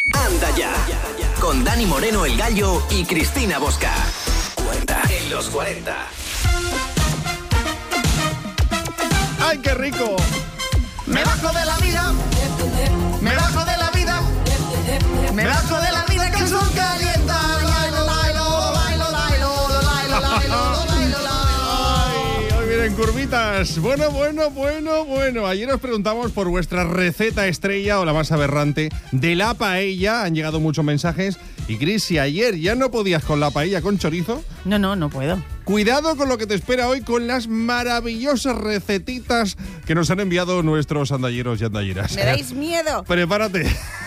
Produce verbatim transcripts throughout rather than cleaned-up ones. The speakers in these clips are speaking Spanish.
Anda ya, con Dani Moreno el Gallo y Cristina Bosca. cuarenta en los cuarenta. ¡Ay, qué rico! Me bajo de la vida, me bajo de la vida, me bajo de la vida que son calienta. Lailo, lailo, lailo, lailo, lailo, lailo, lailo. Ay, hoy vienen curvitas. Bueno, bueno, bueno, bueno. Ayer os preguntamos por vuestra receta estrella o la más aberrante de la paella. Han llegado muchos mensajes. Y Cris, si ayer ya no podías con la paella con chorizo... No, no, no puedo. Cuidado con lo que te espera hoy con las maravillosas recetitas que nos han enviado nuestros andalleros y andalleras. ¡Me dais miedo! Prepárate.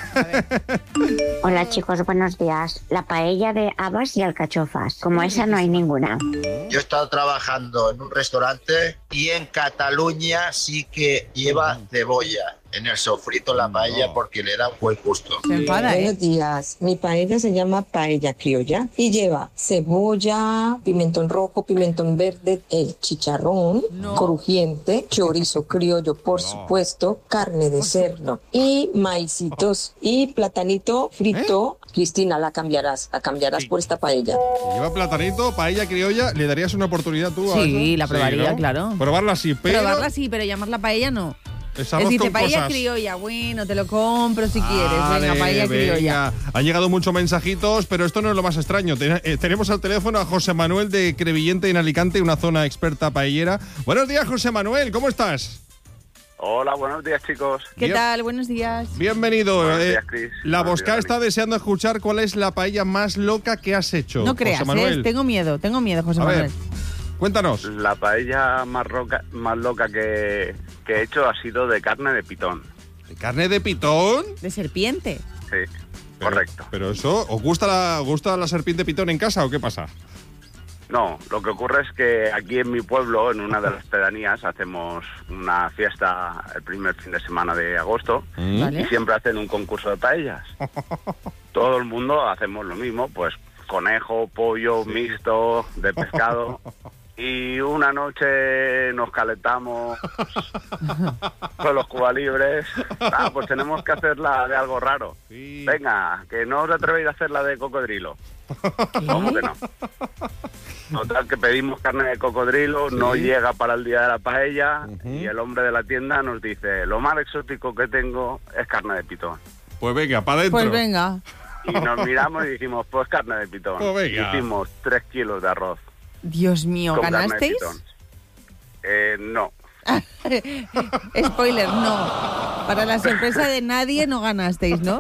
Hola chicos, buenos días. La paella de habas y alcachofas. Como esa no hay ninguna. Yo he estado trabajando en un restaurante y en Cataluña sí que lleva cebolla en el sofrito la paella porque le da un buen gusto. Se enfada, ¿eh? Buenos días. Mi paella se llama paella criolla y lleva cebolla, pimentón rojo, pimentón verde, el chicharrón No. crujiente, chorizo criollo, por supuesto, carne de cerdo y maicitos y platanito frito. Cristina, la cambiarás, la cambiarás Sí. por esta paella. Lleva platanito, paella criolla. ¿Le darías una oportunidad tú a Sí, eso? la probaría, ¿no? claro. Probarla así, pero... Probarla sí, pero llamarla paella no. Es Es arroz decir, con paella cosas. criolla, bueno, te lo compro si quieres. Vale, Venga, paella criolla. venga. Han llegado muchos mensajitos, pero esto no es lo más extraño. Ten- eh, tenemos al teléfono a José Manuel de Crevillente en Alicante, una zona experta paellera. Buenos días, José Manuel, ¿cómo estás? Hola, buenos días, chicos. ¿Qué Bien. tal? Buenos días. Bienvenido. Buenos Eh, días, Cris. la Buenos Bosca días, está Dani. deseando escuchar cuál es la paella más loca que has hecho. No creas, José Manuel. ¿eh? Tengo miedo, tengo miedo, José A ver, Manuel. cuéntanos. La paella más, roca, más loca que, que he hecho ha sido de carne de pitón. ¿Carne de pitón? De serpiente. Sí, Pero- correcto. Pero eso, ¿os gusta la, os gusta la serpiente pitón en casa o qué pasa? No, lo que ocurre es que aquí en mi pueblo, en una de las pedanías, hacemos una fiesta el primer fin de semana de agosto ¿Mm? Vale. y siempre hacen un concurso de paellas. Todo el mundo hacemos lo mismo, pues conejo, pollo, mixto, de pescado. Y una noche nos calentamos con los cubalibres. Ah, pues tenemos que hacerla de algo raro. Sí. Venga, que no os atrevéis a hacerla de cocodrilo. ¿Cómo que no? Total, que pedimos carne de cocodrilo, Sí. no llega para el día de la paella Ujú. y el hombre de la tienda nos dice, lo más exótico que tengo es carne de pitón. Pues venga, para adentro. Pues venga. Y nos miramos y dijimos, pues carne de pitón. Pues venga. Hicimos tres kilos de arroz. Dios mío, con carne de ¿ganasteis? pitón. Eh, no. Spoiler, no. Para la sorpresa de nadie no ganasteis, ¿no?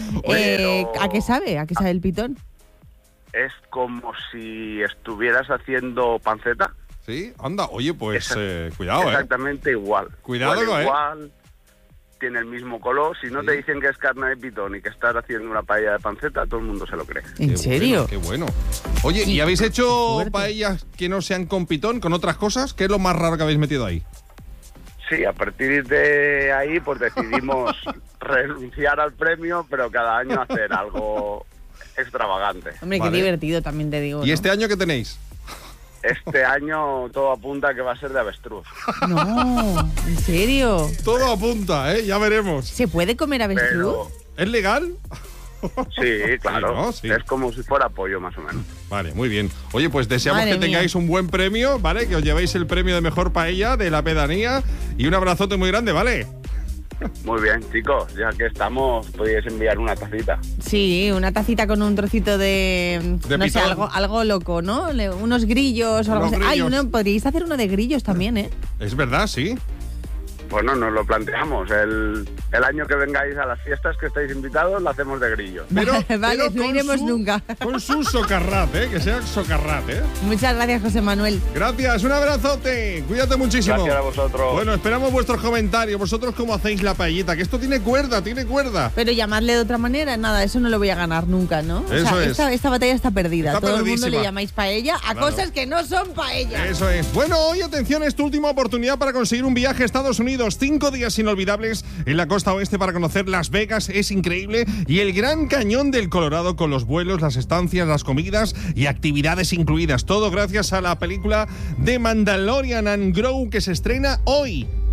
Eh, ¿A qué sabe? ¿A qué sabe el pitón? Es como si estuvieras haciendo panceta. Sí, anda, oye, pues Exact- eh, cuidado, ¿eh? Exactamente igual. Cuidado, Huele ¿eh? igual, tiene el mismo color. Si no Sí. te dicen que es carne de pitón y que estás haciendo una paella de panceta, todo el mundo se lo cree. ¿En Qué serio? bueno, qué bueno. Oye, ¿y habéis hecho fuerte. paellas que no sean con pitón, con otras cosas? ¿Qué es lo más raro que habéis metido ahí? Sí, a partir de ahí pues decidimos renunciar al premio, pero cada año hacer algo extravagante. Hombre, Vale. qué divertido también te digo. ¿Y ¿no? este año qué tenéis? Este año todo apunta a que va a ser de avestruz. No, ¿en serio? Todo apunta, ¿eh? Ya veremos. ¿Se puede comer avestruz? Pero ¿Es legal? sí, claro, ¿no? Sí. es como si fuera pollo más o menos. Vale, muy bien. Oye, pues deseamos Madre que tengáis un buen premio, ¿vale? Que os llevéis el premio de mejor paella de la pedanía y un abrazote muy grande, ¿vale? Muy bien, chicos, ya que estamos, podéis enviar una tacita. Sí, una tacita con un trocito de, De no sé, pitón. algo, algo loco, ¿no? Le- unos grillos o algo Unos así. Ay, grillos. uno, podríais hacer uno de grillos también, ¿eh? Es verdad, sí. Bueno, nos lo planteamos. El, el año que vengáis a las fiestas que estáis invitados, lo hacemos de grillo. Pero, Vale, pero no con iremos su- nunca. Con su socarrat, ¿eh? Que sea socarrat, ¿eh? Muchas gracias, José Manuel. Gracias, un abrazote. Cuídate muchísimo. Gracias a vosotros. Bueno, esperamos vuestros comentarios. ¿Vosotros cómo hacéis la paellita? Que esto tiene cuerda, tiene cuerda. Pero llamarle de otra manera, nada, eso no lo voy a ganar nunca, ¿no? Eso o sea, es. esta, esta batalla está perdida. Está Todo el mundo perdidísima. le llamáis paella a Claro. cosas que no son paella. Eso es. Bueno, hoy atención, es tu última oportunidad para conseguir un viaje a Estados Unidos. Cinco días inolvidables en la costa oeste para conocer Las Vegas, es increíble. Y el Gran Cañón del Colorado con los vuelos, las estancias, las comidas y actividades incluidas. Todo gracias a la película The Mandalorian and Grogu que se estrena hoy.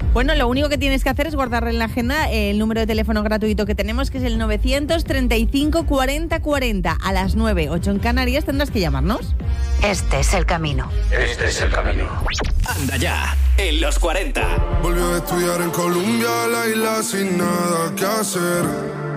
Bueno, lo único que tienes que hacer es guardar en la agenda el número de teléfono gratuito que tenemos, que es el novecientos treinta y cinco cuarenta cuarenta. A las nueve, ocho en Canarias tendrás que llamarnos. Este es el camino. Este es el camino. Anda ya, en los cuarenta. Volvió a estudiar en Colombia, la isla sin nada que hacer.